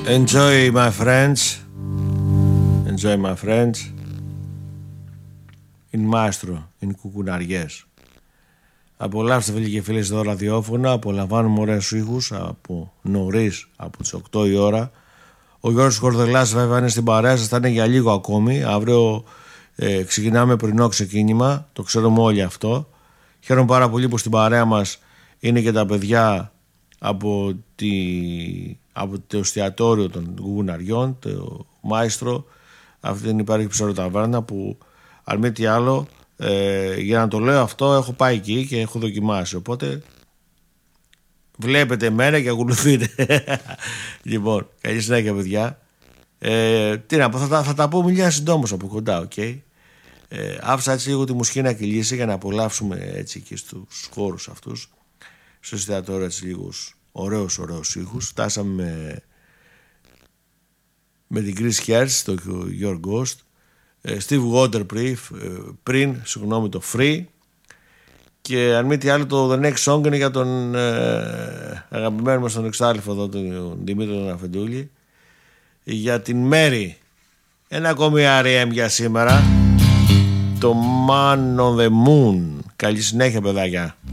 Enjoy my friends. Enjoy my friends. Είναι μάστρο, είναι κουκουναριές. Απολαύστε φίλοι και φίλες εδώ ραδιόφωνα. Απολαμβάνουμε ωραίους ήχους από νωρίς, από τις 8 η ώρα. Ο Γιώργος Κορδελάς βέβαια είναι στην παρέα σας, θα είναι για λίγο ακόμη. Αύριο ξεκινάμε πρωινό ξεκίνημα, το ξέρουμε όλοι αυτό. Χαίρομαι πάρα πολύ που στην παρέα μας είναι και τα παιδιά από το εστιατόριο των κουκουναριών, το Μάιστρο, αυτή την υπάρχει ψαροταβέρνα που αν μη τι άλλο, για να το λέω αυτό, έχω πάει εκεί και έχω δοκιμάσει, οπότε βλέπετε εμένα και ακολουθείτε. Λοιπόν, καλή συνέχεια παιδιά. Τι να πω, θα τα πω μιλιά συντόμως από κοντά, okay? Άφησα έτσι λίγο τη μουσική να κυλήσει για να απολαύσουμε έτσι και στους χώρους αυτούς, στο εστιατόριο έτσι λίγους ωραίους ήχους. Φτάσαμε με την Chris Hertz, το Your Ghost, Steve Waterproof πριν, το Free, και αν μη τι άλλο το The Next Song είναι για τον αγαπημένο μας τον εξάλειφο εδώ, τον Δημήτρη τον Αφεντούλη, για την Mary. Ένα ακόμη R.E.M. για σήμερα, το Man on the Moon. Καλή συνέχεια παιδάκια.